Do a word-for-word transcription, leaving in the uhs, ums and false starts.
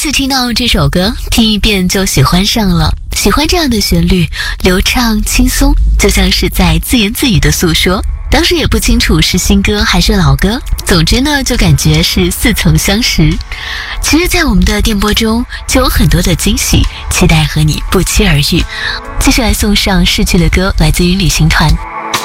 次听到这首歌，听一遍就喜欢上了。喜欢这样的旋律，流畅轻松，就像是在自言自语的诉说。当时也不清楚是新歌还是老歌，总之呢，就感觉是似曾相识。其实在我们的电波中就有很多的惊喜，期待和你不期而遇。继续来送上逝去的歌，来自于旅行团。